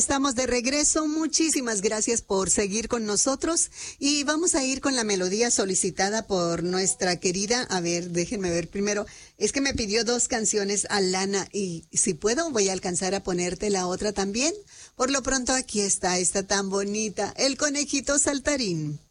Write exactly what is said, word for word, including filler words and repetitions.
estamos de regreso. Muchísimas gracias por seguir con nosotros y vamos a ir con la melodía solicitada por nuestra querida, a ver, déjenme ver primero, es que me pidió dos canciones Alana y si puedo voy a alcanzar a ponerte la otra también. Por lo pronto aquí está esta tan bonita, El Conejito Saltarín.